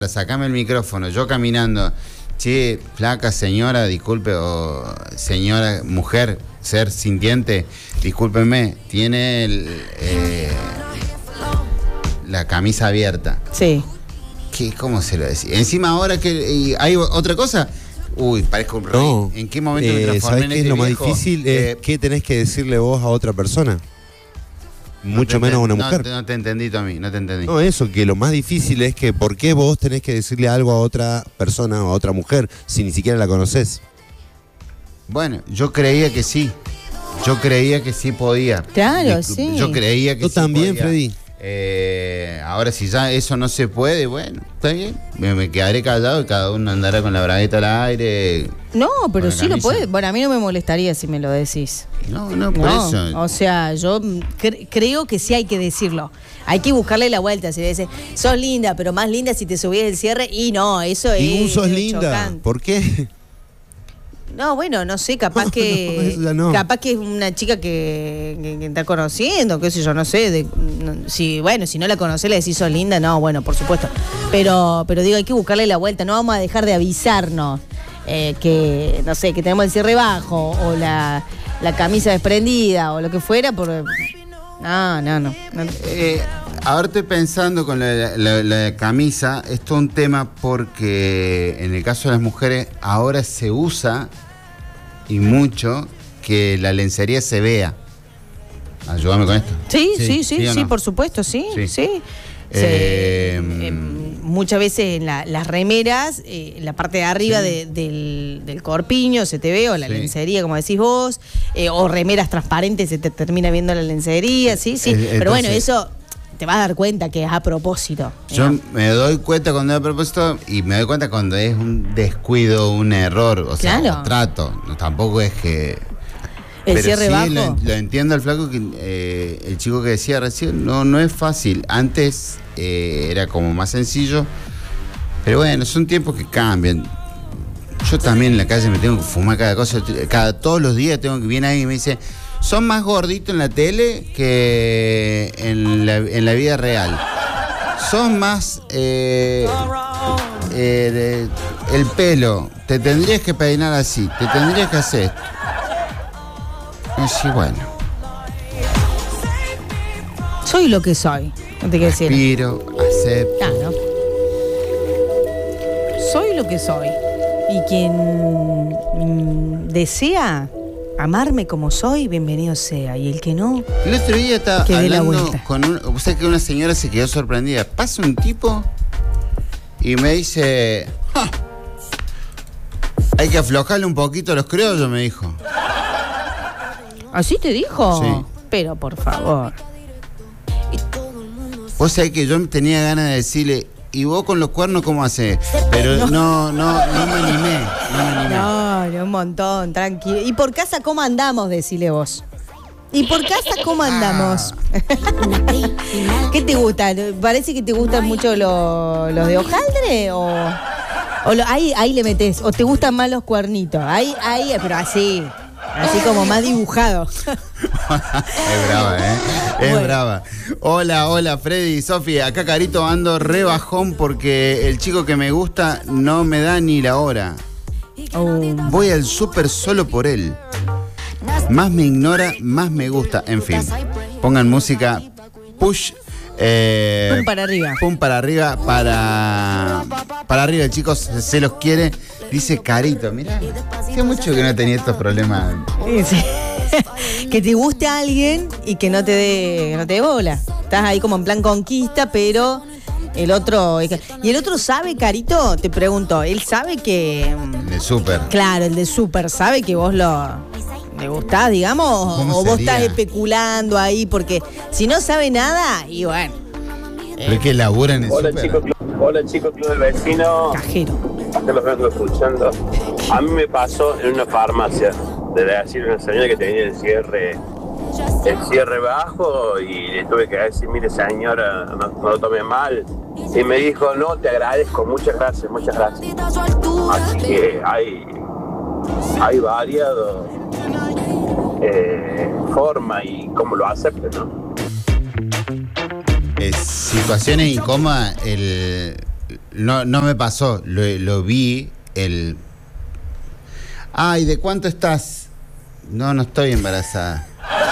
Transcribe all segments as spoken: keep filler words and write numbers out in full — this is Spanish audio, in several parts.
Sacame el micrófono, yo caminando, che, flaca, señora, disculpe, o señora, mujer, ser sintiente, discúlpeme, tiene el, eh, la camisa abierta. Sí. ¿Qué, ¿Cómo se lo decía? Encima ahora que hay otra cosa, uy, parezco un rey. No, ¿En qué momento eh, me transformé ¿sabés en qué este es lo viejo? más difícil? Eh, Es ¿qué tenés que decirle vos a otra persona? Mucho no te, menos a una no, mujer. No te entendí, Tommy, no te entendí. No, eso, que lo más difícil es que ¿por qué vos tenés que decirle algo a otra persona o a otra mujer si ni siquiera la conocés? Bueno, yo creía que sí. Yo creía que sí podía. Claro, Discul- sí. Yo creía que Yo sí también, podía. Freddy. Eh, ahora, si ya eso no se puede, bueno, está bien. Me, me quedaré callado y cada uno andará con la bragueta al aire. No, pero Con la sí lo camisa. puedes. Bueno, a mí no me molestaría si me lo decís. No, no, por No, eso. o sea, yo cre- creo que sí hay que decirlo. Hay que buscarle la vuelta. Si le dices, sos linda, pero más linda si te subís el cierre. Y no, eso es. Y un sos es linda. chocante. ¿Por qué? No, bueno, no sé, capaz No, que. no, eso ya no. Capaz que es una chica que, que, que está conociendo, qué sé yo, no sé. De, no, si, bueno, si no la conocés, le decís sos linda, no, bueno, por supuesto. Pero, pero digo, hay que buscarle la vuelta, no vamos a dejar de avisarnos. Eh, que, no sé, que tenemos el cierre bajo o la, la camisa desprendida o lo que fuera, por... No, no, no. no. Eh, ahora estoy pensando con la, la- la camisa, es todo un tema porque en el caso de las mujeres ahora se usa y mucho que la lencería se vea. Ayúdame con esto. Sí, sí, sí, ¿Sí sí, o no? por supuesto, sí, Sí. sí. Eh, Se- eh, muchas veces en la- las remeras, eh, en la parte de arriba Sí. de- del, del corpiño se te ve, o la Sí. lencería, como decís vos, eh, o remeras transparentes se te termina viendo la lencería, sí, sí. Eh, Pero bueno, entonces- eso te vas a dar cuenta que es a propósito. Yo digamos. me doy cuenta cuando es a propósito y me doy cuenta cuando es un descuido, un error, o sea, Claro. o trato. No, tampoco es que... El Pero cierre sí, bajo. Lo, lo entiendo al flaco, que eh, el chico que decía recién, no, no es fácil. Antes eh, era como más sencillo, pero bueno, son tiempos que cambian. Yo también en la calle me tengo que fumar cada cosa, cada todos los días tengo que viene alguien y me dice, son más gorditos en la tele que en la, en la vida real. Son más eh, eh, de- el pelo, te tendrías que peinar así, te tendrías que hacer esto. Sí, bueno. Soy lo que soy, no te quiero decir. Respiro, acepto. Claro. Soy lo que soy. Y quien mm, desea amarme como soy, bienvenido sea. Y el que no, El otro día estaba Que dé la hablando vuelta. con un, o sea que una señora se quedó sorprendida. Pasa un tipo y me dice, "Ja, hay que aflojarle un poquito a los criollos", me dijo. ¿así te dijo? Sí. Pero por favor. Vos sabés que yo tenía ganas de decirle, ¿y vos con los cuernos cómo haces? Pero no, no, no me animé, no me animé. No, no, un montón, tranquilo. ¿Y por casa cómo andamos? Decile vos. ¿Y por casa cómo andamos? ¿Qué te gusta? ¿Parece que te gustan mucho lo- los de hojaldre? ¿O, o lo- ahí, ahí le metés? ¿O te gustan más los cuernitos? Ahí, ahí, pero así. Así como más dibujado. Es brava, ¿eh? Es Bueno. brava. Hola, hola, Freddy y Sofi. Acá, Carito, ando re bajón porque el chico que me gusta no me da ni la hora. Oh. Voy al súper solo por él. Más me ignora, más me gusta. En fin, pongan música push. Eh, Pum para arriba. Pum para arriba, para, para arriba, chicos, se, se los quiere. Dice Carito, mirá, hace mucho que no tenía estos problemas. Sí, sí. Que te guste a alguien y que no te dé, que no te dé bola. Estás ahí como en plan conquista, pero el otro. ¿Y el otro sabe, Carito? Te pregunto, ¿él sabe que. De súper. Claro, el de súper, ¿sabe que vos lo. ¿Le gustás, digamos? ¿Cómo ¿O vos sería? estás especulando ahí? Porque si no sabe nada, y bueno, Pero es que labura en el Hola súper. chicos, hola chicos, Club del Vecino. cajero. Acá los vengo escuchando. A mí me pasó en una farmacia de decir a una señora que tenía el cierre, el cierre bajo y le tuve que decir, mire señora, no, no lo tome mal. Y me dijo, no, te agradezco, muchas gracias, muchas gracias. Así que hay, hay variado eh, forma y cómo lo acepte, ¿no? Eh, situaciones incómodas, el, no, no me pasó, lo, lo vi, el... Ay, ¿de cuánto estás? No, no estoy embarazada.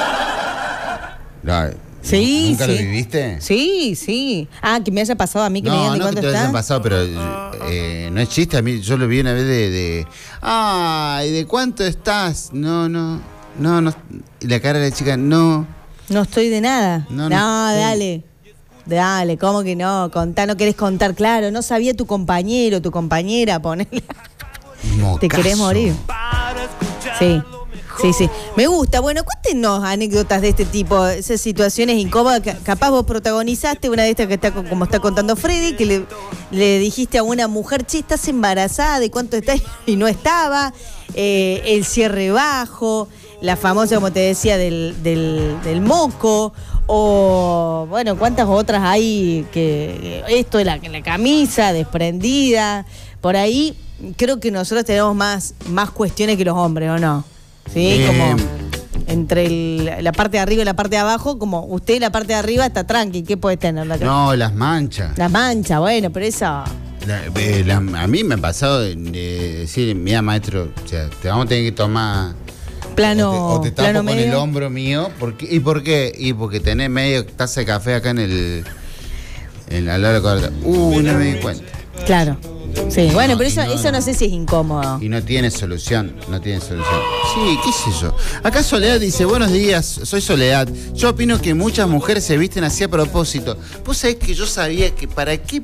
No, Sí, ¿Nunca sí. lo viviste? Sí, sí. Ah, que me haya pasado a mí, que me digan No, de no que cuánto te lo está. hayan pasado, pero eh, no es chiste. A mí yo lo vi una vez de, de ay, ¿de cuánto estás? No, no, no, no. Y la cara de la chica, no. No estoy de nada. No, No, no estoy. dale. Dale, ¿cómo que no? Contá, no querés contar, claro. No sabía tu compañero, tu compañera, ponele. Mocazo. Te querés morir. Sí. Sí, sí. Me gusta. Bueno, cuéntenos anécdotas de este tipo, esas situaciones incómodas. que Capaz vos protagonizaste una de estas que está co- como está contando Freddy, que le, le dijiste a una mujer, che, estás embarazada, ¿de cuánto estás? Y no estaba. Eh, el cierre bajo, la famosa, como te decía, del, del, del moco. O, bueno, cuántas otras hay que, que esto de la, la camisa desprendida. Por ahí creo que nosotros tenemos más, más cuestiones que los hombres, ¿o no? Sí, Eh, como entre el- la parte de arriba y la parte de abajo, como usted la parte de arriba está tranqui, ¿qué puede tener? La, No, las manchas. la mancha, bueno, pero eso... La- eh, la- a mí me ha pasado de, de decir, mira maestro, o sea, te vamos a tener que tomar... Plano, o te, o te tapo plano con medio. el hombro mío. ¿Por qué? ¿Y por qué? Y porque tenés medio taza de café acá en el... En, al lado de la cuarta. Uh, no me di cuenta. Claro. Sí, bueno, pero y eso, no, eso no no. sé si es incómodo. Y no tiene solución, no tiene solución. Sí, qué sé yo. Acá Soledad dice, buenos días, soy Soledad. Yo opino que muchas mujeres se visten así a propósito. Vos sabés que yo sabía que para qué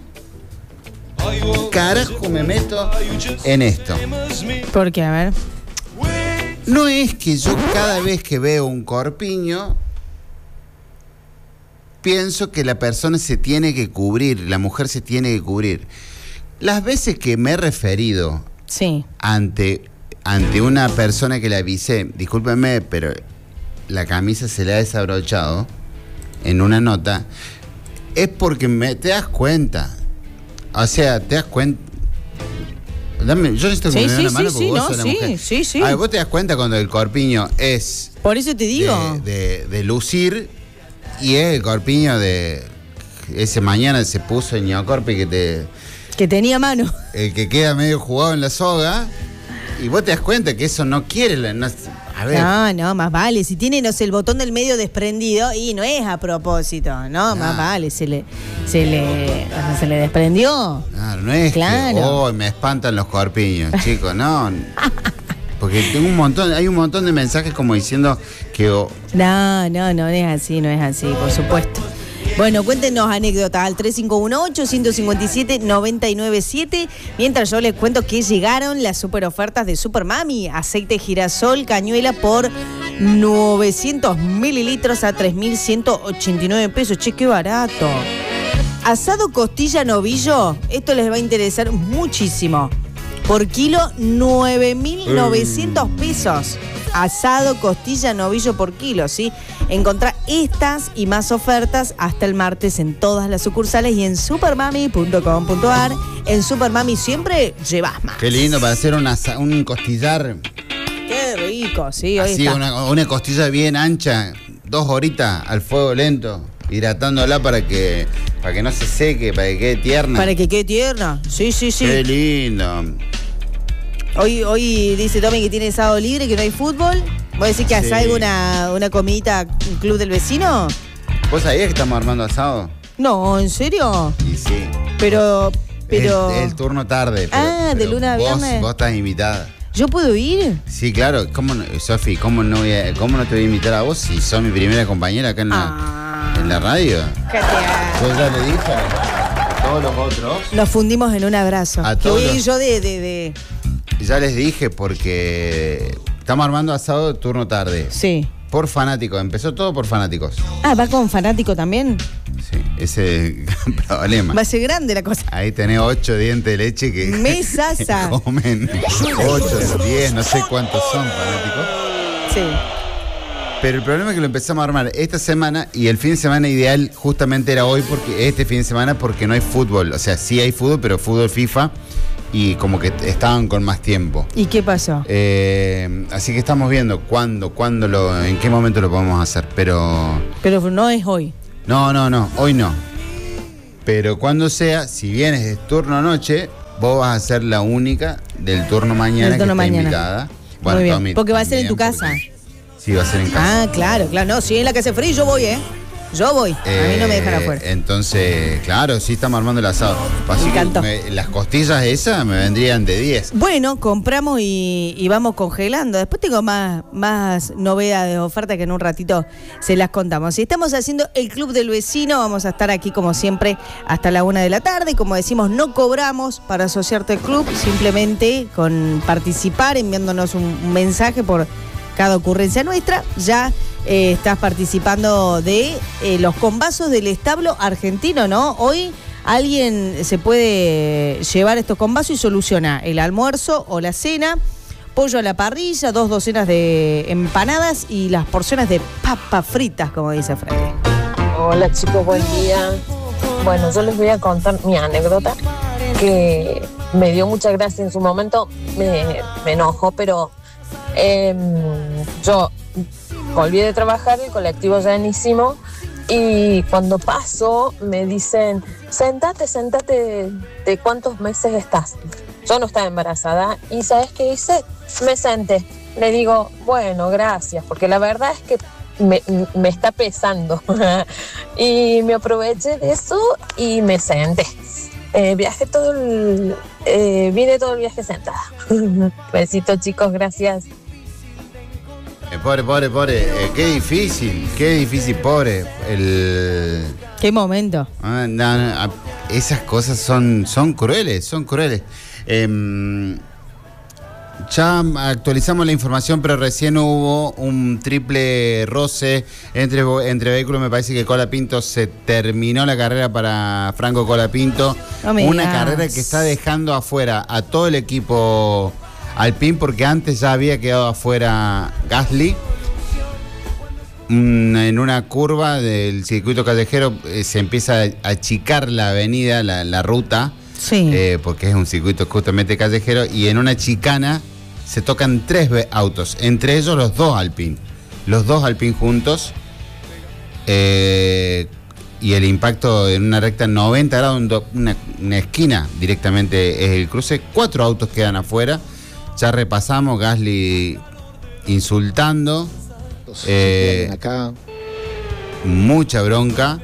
carajo me meto en esto. Porque, a ver. No es que yo cada vez que veo un corpiño pienso que la persona se tiene que cubrir, la mujer se tiene que cubrir. Las veces que me he referido Sí. ante, ante una persona que le avisé, discúlpeme, pero la camisa se le ha desabrochado en una nota, es porque me, te das cuenta. O sea, te das cuenta. Dame, yo necesito que Sí, me dé sí, una mano sí, porque sí, vos no, sos la sí, mujer. sí, sí. A ver, vos te das cuenta cuando el corpiño es Por eso te digo. de, de- de lucir y es el corpiño de ese mañana se puso el ñocorpi que te Que tenía mano. el que queda medio jugado en la soga y vos te das cuenta que eso no quiere la, no- a ver, No, no, más vale. Si tiene, no sé, el botón del medio desprendido, y no es a propósito, no, más vale. Se le, se le, o sea, se le desprendió. claro, no es Claro. que oh, me espantan los corpiños, chicos, no. Porque tengo un montón, hay un montón de mensajes como diciendo que oh, No, no, no es así, no es así, por supuesto. Bueno, cuéntenos anécdotas al tres cinco uno ocho, uno cinco siete, nueve nueve siete. Mientras yo les cuento que llegaron las super ofertas de Super Mami. Aceite girasol, cañuela por novecientos mililitros a tres mil ciento ochenta y nueve pesos. Che, qué barato. Asado costilla novillo, esto les va a interesar muchísimo. Por kilo, nueve mil novecientos pesos. Asado, costilla, novillo por kilo, ¿sí? Encontrá estas y más ofertas hasta el martes en todas las sucursales y en supermami punto com punto ar. En Supermami siempre llevas más. qué lindo para hacer una, asa- un costillar Qué rico, sí, hoy así, está. una, una costilla bien ancha, dos horitas al fuego lento, hidratándola para que para que no se seque, para que quede tierna. Para que quede tierna. Sí, sí, sí. Qué lindo. Hoy, hoy dice Tommy que tiene sábado libre, que no hay fútbol. ¿Vos decís que Sí. allá hay una, una comidita, un club del vecino? ¿Vos sabías que estamos armando asado? No, ¿en serio? Y sí. Pero, pero... Es el turno tarde. pero- Ah, de pero lunes a vos- viernes. Vos estás invitada. ¿Yo puedo ir? Sí, claro. ¿Cómo no, Sofi, ¿cómo no, voy a- ¿cómo no te voy a invitar a vos si sos mi primera compañera acá en la, Ah. en la radio? ¿Qué te Yo ya le dije a, a todos los otros, Nos fundimos en un abrazo. A Que voy a todos ir los- yo de, de, de... ya les dije porque estamos armando asado turno tarde. Sí. Por fanáticos, empezó todo por fanáticos. Ah, ¿va con fanático también? Sí, ese es el gran problema. Va a ser grande la cosa. Ahí tenés ocho dientes de leche que, Mesaza. que comen ocho de los diez, no sé cuántos son fanáticos. Sí. Pero el problema es que lo empezamos a armar esta semana y el fin de semana ideal justamente era hoy, porque este fin de semana porque no hay fútbol. O sea, sí hay fútbol, pero fútbol FIFA y como que estaban con más tiempo. ¿Y qué pasó? Eh, así que estamos viendo cuándo, cuándo lo, en qué momento lo podemos hacer. Pero Pero no es hoy. no, no, no, hoy no. Pero cuando sea, si vienes de turno noche, vos vas a ser la única del turno mañana Del turno que está mañana. invitada. Muy bien, Tommy porque va a ser en tu también, casa. porque- Sí, va a ser en casa. Ah, claro, claro. No, si es la que hace frío, yo voy, ¿eh? Yo voy. A mí no me dejan Eh, afuera. Entonces, claro, sí estamos armando el asado. Así Me que encantó. me- las costillas esas me vendrían de diez. Bueno, compramos y, y vamos congelando. Después tengo más, más novedades de oferta que en un ratito se las contamos. Si estamos haciendo el Club del Vecino, vamos a estar aquí como siempre hasta la una de la tarde. Como decimos, no cobramos para asociarte al club, simplemente con participar, enviándonos un, un mensaje por cada ocurrencia nuestra. Ya eh, estás participando de eh, los combazos del establo argentino, ¿no? Hoy alguien se puede llevar estos combazos y soluciona el almuerzo o la cena, pollo a la parrilla, dos docenas de empanadas y las porciones de papas fritas, como dice Freddy. Hola chicos, buen día. Bueno, yo les voy a contar mi anécdota que me dio mucha gracia en su momento, me, me enojó, pero eh, yo volví de trabajar, el colectivo llenísimo, y cuando paso me dicen, sentate, sentate, ¿de cuántos meses estás? Yo no estaba embarazada y ¿sabes qué hice? Me senté. Le digo, bueno, gracias, porque la verdad es que me, me está pesando. Y me aproveché de eso y me senté. Eh, viajé todo el, eh, vine todo el viaje sentada. Besitos chicos, gracias. Eh, pobre, pobre, pobre. Eh, qué difícil, qué difícil, pobre. El... ¿Qué momento? Ah, no, no, ah, esas cosas son, son crueles, son crueles. Eh, ya actualizamos la información, pero recién hubo un triple roce entre, entre vehículos. Me parece que Colapinto se terminó la carrera para Franco Colapinto. No me Una digas. carrera que está dejando afuera a todo el equipo Alpine, porque antes ya había quedado afuera Gasly. Mm, En una curva del circuito callejero eh, se empieza a achicar la avenida, la, la ruta, Sí. eh, porque es un circuito justamente callejero, y en una chicana se tocan tres ve- autos, entre ellos los dos Alpine, los dos Alpine juntos, eh, y el impacto en una recta noventa grados, un do- una, una esquina directamente es el cruce, cuatro autos quedan afuera. Ya repasamos, Gasly insultando, eh, acá. mucha bronca.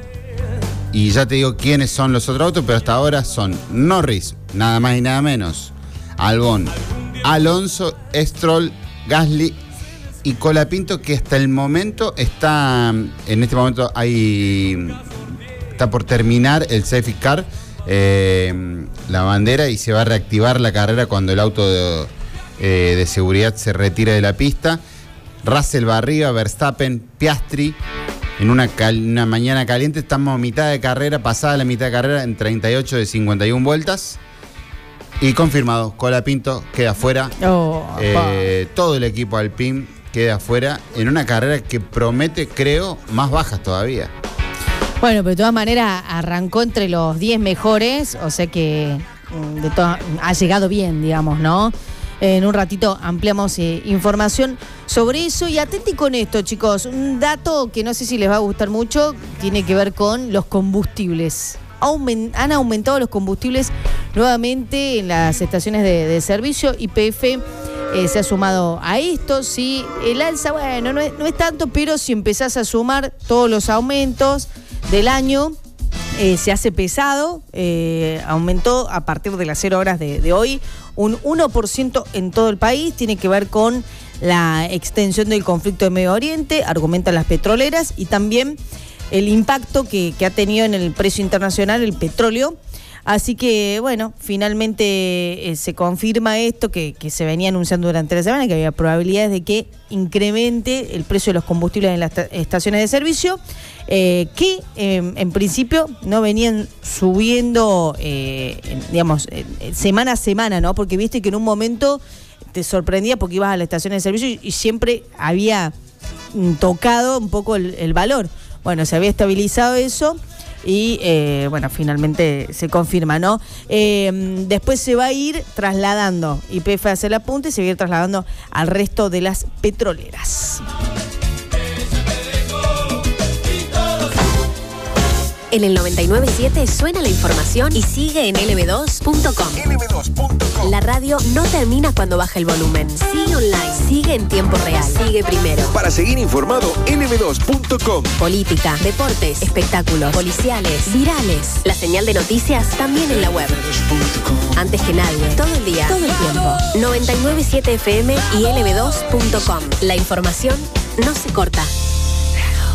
Y ya te digo quiénes son los otros autos, pero hasta ahora son Norris, nada más y nada menos, Albon, Alonso, Stroll, Gasly y Colapinto, que hasta el momento está, en este momento hay, está por terminar el safety car, eh, la bandera, y se va a reactivar la carrera cuando el auto de, eh, de seguridad se retire de la pista. Russell va arriba, Verstappen, Piastri. En una, cal, una mañana caliente, estamos a mitad de carrera, pasada la mitad de carrera, en treinta y ocho de cincuenta y una vueltas. Y confirmado, Colapinto queda fuera. Oh, Eh, todo el equipo Alpine queda fuera en una carrera que promete, creo, más bajas todavía. Bueno, pero de todas maneras arrancó entre los diez mejores, o sea que mm, de todas, ha llegado bien, digamos, ¿no? En un ratito ampliamos eh, información sobre eso. Y atenti con esto, chicos. Un dato que no sé si les va a gustar mucho, tiene que ver con los combustibles. Aument- han aumentado los combustibles nuevamente en las estaciones de, de servicio. Y P F eh, se ha sumado a esto. Sí, el alza, bueno, no es, no es tanto, pero si empezás a sumar todos los aumentos del año, Eh, se hace pesado, eh, aumentó a partir de las cero horas de, de hoy un uno por ciento en todo el país. Tiene que ver con la extensión del conflicto de Medio Oriente, argumentan las petroleras, y también el impacto que, que ha tenido en el precio internacional el petróleo. Así que, bueno, finalmente eh, se confirma esto que, que se venía anunciando durante la semana, que había probabilidades de que incremente el precio de los combustibles en las estaciones de servicio, eh, que eh, en principio no venían subiendo, eh, en, digamos, eh, semana a semana, ¿no? Porque viste que en un momento te sorprendía porque ibas a la estación de servicio y, y siempre había mm, tocado un poco el, el valor. Bueno, se había estabilizado eso. Y eh, bueno, finalmente se confirma, ¿no? Eh, después se va a ir trasladando, Y P F hace el apunte, se va a ir trasladando al resto de las petroleras. En el noventa y nueve punto siete suena la información y sigue en L B dos punto com. L B dos punto com. La radio no termina cuando baja el volumen. Sigue online, sigue en tiempo real, sigue primero. Para seguir informado, L B dos punto com. Política, deportes, espectáculos, policiales, virales. La señal de noticias también en la web. Antes que nadie, todo el día, todo el tiempo. noventa y nueve punto siete F M y L B dos punto com. La información no se corta.